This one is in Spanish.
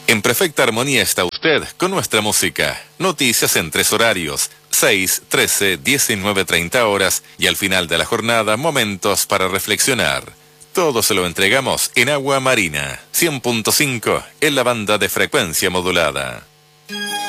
En perfecta armonía está usted con nuestra música. Noticias en 3 horarios, 6, 13, 19, 30 horas y al final de la jornada momentos para reflexionar. Todo se lo entregamos en Agua Marina, 100.5 en la banda de frecuencia modulada.